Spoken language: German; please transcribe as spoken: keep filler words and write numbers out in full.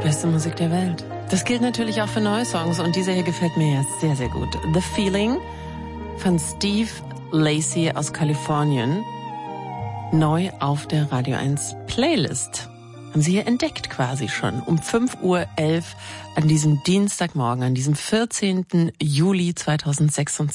beste Musik der Welt. Das gilt natürlich auch für neue Songs und dieser hier gefällt mir jetzt sehr, sehr gut. The Feeling von Steve Lacy aus Kalifornien. Neu auf der Radio eins Playlist. Haben Sie hier entdeckt quasi schon. Um fünf Uhr elf an diesem Dienstagmorgen, an diesem vierzehnten Juli zweitausendsechsundzwanzig.